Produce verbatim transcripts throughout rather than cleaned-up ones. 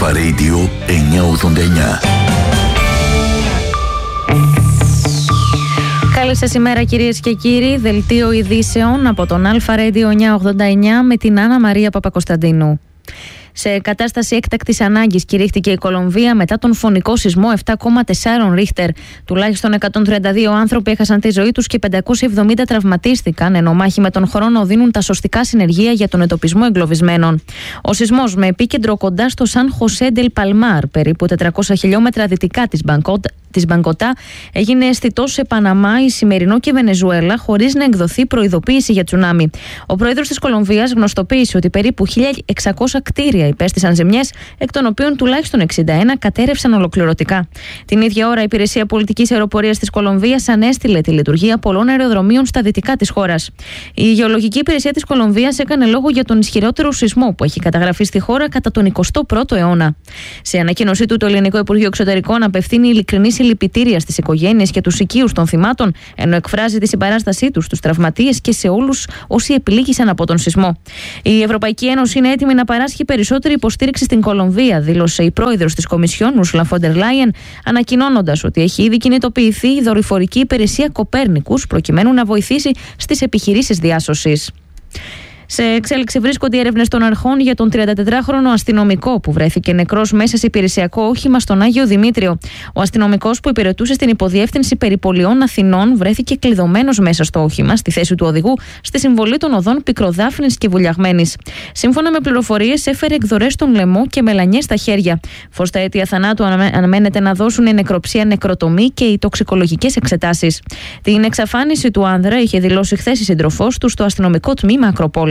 Αλφα Radio εννιακόσια ογδόντα εννιά. Καλή σας ημέρα κυρίες και κύριοι. Δελτίο ειδήσεων από τον Αλφα Radio εννιακόσια ογδόντα εννιά με την Άννα Μαρία Παπακοσταντίνου. Σε κατάσταση έκτακτης ανάγκης κηρύχθηκε η Κολομβία μετά τον φωνικό σεισμό επτά κόμμα τέσσερα Ρίχτερ. Τουλάχιστον εκατόν τριάντα δύο άνθρωποι έχασαν τη ζωή τους και πεντακόσιοι εβδομήντα τραυματίστηκαν, ενώ μάχη με τον χρόνο δίνουν τα σωστικά συνεργεία για τον εντοπισμό εγκλωβισμένων. Ο σεισμός, με επίκεντρο κοντά στο Σαν Χωσέ ντελ Παλμάρ, περίπου τετρακόσια χιλιόμετρα δυτικά της Μπαγκότα, της Μπαγκοτά, έγινε αισθητός σε Παναμά, Ισημερινό και Βενεζουέλα, χωρίς να εκδοθεί προειδοποίηση για τσουνάμι. Ο πρόεδρος της Κολομβίας γνωστοποίησε ότι περίπου χίλια εξακόσια κτίρια υπέστησαν ζημιές, εκ των οποίων τουλάχιστον εξήντα ένα κατέρευσαν ολοκληρωτικά. Την ίδια ώρα, η Υπηρεσία Πολιτικής Αεροπορίας της Κολομβίας ανέστειλε τη λειτουργία πολλών αεροδρομίων στα δυτικά της χώρας. Η Γεωλογική Υπηρεσία της Κολομβίας έκανε λόγο για τον ισχυρότερο σεισμό που έχει καταγραφεί στη χώρα κατά τον εικοστό πρώτο αιώνα. Σε ανακοίνωσή του, το Ελληνικό Υπουργείο Εξωτερικών απευθύνει ειλικρινή συλληπιτήρια στις οικογένειες και τους οικείους των θυμάτων, ενώ εκφράζει τη συμπαράστασή του στους τραυματίες και σε όλους όσοι επλήγησαν από τον σεισμό. Η Ευρωπαϊκή Ένωση είναι έτοιμη να παράσχει περισσότερη υποστήριξη στην Κολομβία, δήλωσε η πρόεδρος της Κομισιόν, Ursula von der Leyen, ανακοινώνοντας ότι έχει ήδη κινητοποιηθεί η δορυφορική υπηρεσία Κοπέρνικους προκειμένου να βοηθήσει στις επιχειρήσεις διάσωσης. Σε εξέλιξη βρίσκονται οι έρευνες των αρχών για τον τριαντατετράχρονο αστυνομικό που βρέθηκε νεκρός μέσα σε υπηρεσιακό όχημα στον Άγιο Δημήτριο. Ο αστυνομικός που υπηρετούσε στην υποδιεύθυνση περιπολιών Αθηνών βρέθηκε κλειδωμένος μέσα στο όχημα, στη θέση του οδηγού, στη συμβολή των οδών Πικροδάφνης και Βουλιαγμένης. Σύμφωνα με πληροφορίες, έφερε εκδορές στον λαιμό και μελανιές στα χέρια. Φως τα αίτια θανάτου αναμένεται να δώσουν η νεκροψία, νεκροτομή και οι τοξικολογικές εξετάσεις. Την εξαφάνιση του άνδρα είχε δηλώσει χθες η σύντροφός του στο αστυνομικό τμήμα Ακροπόλεως.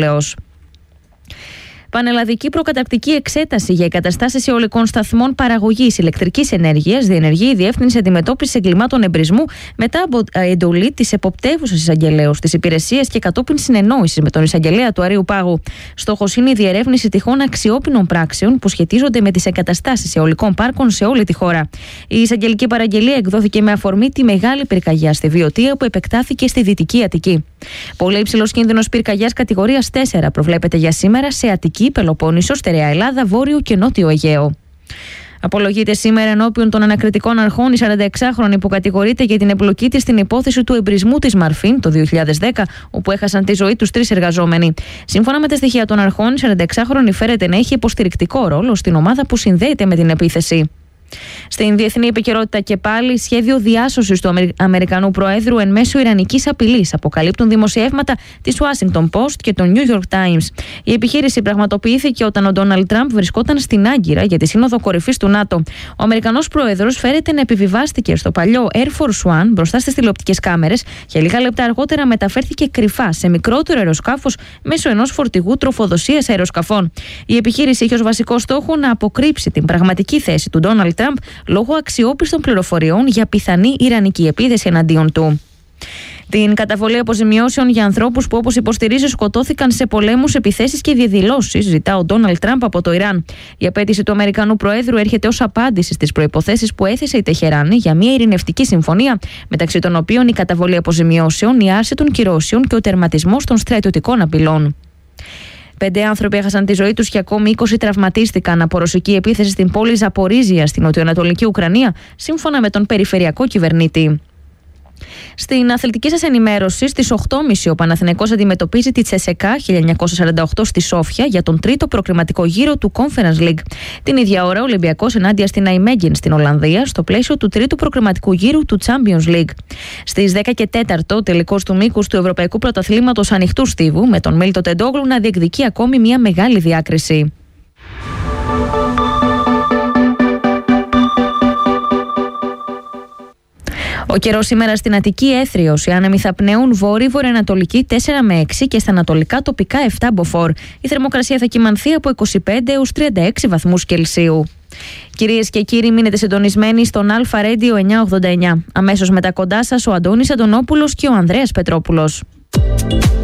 Πανελλαδική προκαταρκτική εξέταση για εγκαταστάσεις αιωλικών σταθμών παραγωγής ηλεκτρικής ενέργειας διενεργεί η Διεύθυνση Αντιμετώπισης Εγκλημάτων Εμπρισμού μετά από εντολή της εποπτεύουσας εισαγγελέως της υπηρεσίας και κατόπιν συνεννόησης με τον εισαγγελέα του Αρείου Πάγου. Στόχος είναι η διερεύνηση τυχόν αξιόπινων πράξεων που σχετίζονται με τις εγκαταστάσεις αιωλικών πάρκων σε όλη τη χώρα. Η εισαγγελική παραγγελία εκδόθηκε με αφορμή τη μεγάλη πυρκαγιά στη Βιωτία που επεκτάθηκε στη Δυτική Αττική. Πολύ υψηλός κίνδυνος πυρκαγιάς κατηγορίας τέσσερα προβλέπεται για σήμερα σε Αττική, Πελοπόννησο, Στερεά Ελλάδα, Βόρειο και Νότιο Αιγαίο. Απολογείται σήμερα ενώπιον των ανακριτικών αρχών η σαρανταεξάχρονη που κατηγορείται για την εμπλοκή της στην υπόθεση του εμπρισμού της Μαρφίν το δύο χιλιάδες δέκα, όπου έχασαν τη ζωή τους τρεις εργαζόμενοι. Σύμφωνα με τα στοιχεία των αρχών, η σαρανταεξάχρονη φέρεται να έχει υποστηρικτικό ρόλο στην ομάδα που συνδέεται με την επίθεση. Στην διεθνή επικαιρότητα και πάλι, σχέδιο διάσωσης του Αμερικανού Προέδρου εν μέσω ιρανικής απειλής αποκαλύπτουν δημοσιεύματα της Washington Post και των New York Times. Η επιχείρηση πραγματοποιήθηκε όταν ο Ντόναλντ Τραμπ βρισκόταν στην Άγκυρα για τη Σύνοδο Κορυφής του ΝΑΤΟ. Ο Αμερικανός Πρόεδρος φέρεται να επιβιβάστηκε στο παλιό Air Force One μπροστά στις τηλεοπτικές κάμερες και λίγα λεπτά αργότερα μεταφέρθηκε κρυφά σε μικρότερο αεροσκάφος μέσω ενός φορτηγού τροφοδοσίας αεροσκαφών. Η επιχείρηση είχε ως βασικό στόχο να αποκρύψει την πραγματική θέση του Ντόναλντ Τραμπ λόγω αξιόπιστων πληροφοριών για πιθανή ιρανική επίθεση εναντίον του. Την καταβολή αποζημιώσεων για ανθρώπους που, όπως υποστηρίζει, σκοτώθηκαν σε πολέμους, επιθέσεις και διαδηλώσεις ζητά ο Ντόναλντ Τραμπ από το Ιράν. Η απέτηση του Αμερικανού Προέδρου έρχεται ως απάντηση στις προϋποθέσεις που έθεσε η Τεχεράνη για μια ειρηνευτική συμφωνία, μεταξύ των οποίων η καταβολή αποζημιώσεων, η άρση των κυρώσεων και ο τερματισμός των στρατιωτικών απειλών. Πέντε άνθρωποι έχασαν τη ζωή τους και ακόμη είκοσι τραυματίστηκαν από ρωσική επίθεση στην πόλη Ζαπορίζια, στην νοτιοανατολική Ουκρανία, σύμφωνα με τον περιφερειακό κυβερνήτη. Στην αθλητική σας ενημέρωση, στις οκτώ και τριάντα ο Παναθηναϊκός αντιμετωπίζει τη Τσεσεκά χίλια εννιακόσια σαράντα οκτώ στη Σόφια για τον τρίτο προκριματικό γύρο του Conference League. Την ίδια ώρα, ο Ολυμπιακός ενάντια στην Αϊμέγεν στην Ολλανδία στο πλαίσιο του τρίτου προκριματικού γύρου του Champions League. Στις δέκα και τέσσερα ο τελικός του μήκους του Ευρωπαϊκού Πρωταθλήματος Ανοιχτού Στίβου, με τον Μίλτο Τεντόγλου να διεκδικεί ακόμη μια μεγάλη διάκριση. Ο καιρός σήμερα στην Αττική έθριος. Οι άνεμοι θα πνέουν βόρειο-βορειοανατολική τέσσερα με έξι και στα ανατολικά τοπικά επτά μποφόρ. Η θερμοκρασία θα κυμανθεί από είκοσι πέντε έως τριάντα έξι βαθμούς Κελσίου. Κυρίες και κύριοι, μείνετε συντονισμένοι στον Αλφα Radio εννιακόσια ογδόντα εννιά. Αμέσως μετά κοντά σας ο Αντώνης Αντωνόπουλος και ο Ανδρέας Πετρόπουλος.